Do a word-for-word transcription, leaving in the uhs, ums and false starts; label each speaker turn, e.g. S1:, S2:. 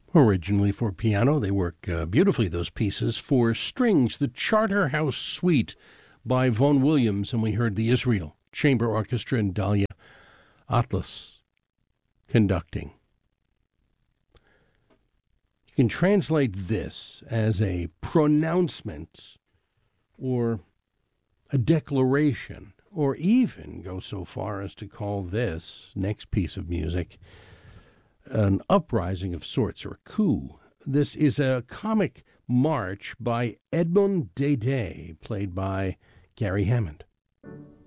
S1: Originally for piano, they work uh, beautifully, those pieces. For strings, the Charterhouse Suite by Vaughan Williams, and we heard the Israel Chamber Orchestra and Dalia Atlas conducting. You can translate this as a pronouncement or a declaration, or even go so far as to call this next piece of music an uprising of sorts, or a coup. This is a comic march by Edmond Dede, played by Gary Hammond.